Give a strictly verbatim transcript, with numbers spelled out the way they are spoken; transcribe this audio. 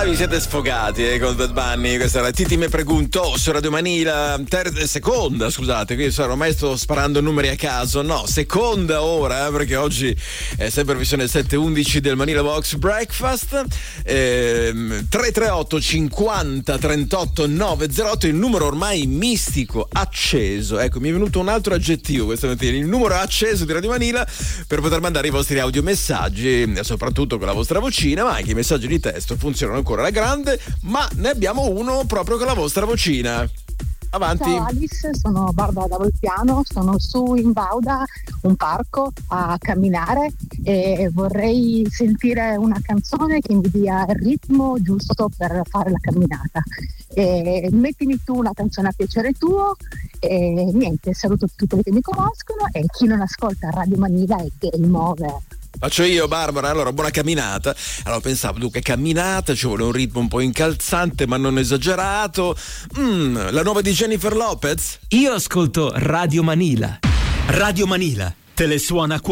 vi siete sfogati eh, con Bad Bunny. Questa era Titi me preguntò su Radio Manila, ter- seconda, scusate, qui ormai sto sparando numeri a caso, no, seconda ora, eh, perché oggi è sempre versione sette undici del Manila Box Breakfast. ehm, tre tre otto cinquanta trentotto novecentootto, il numero ormai mistico, acceso, ecco, mi è venuto un altro aggettivo questa mattina, il numero acceso di Radio Manila per poter mandare i vostri audiomessaggi, soprattutto con la vostra vocina, ma anche i messaggi di testo funzionano ancora alla grande, ma ne abbiamo uno proprio con la vostra vocina. Avanti. Ciao Alice, sono Barbara da Volpiano, sono su in Bauda, un parco, a camminare e vorrei sentire una canzone che mi dia il ritmo giusto per fare la camminata. E mettimi tu una canzone a piacere tuo e niente, saluto tutti quelli che mi conoscono e chi non ascolta Radio Manila è game over. Faccio io, Barbara, allora buona camminata. Allora pensavo, dunque camminata, ci vuole un ritmo un po' incalzante ma non esagerato. Mm, la nuova di Jennifer Lopez? Io ascolto Radio Manila. Radio Manila te le suona qua.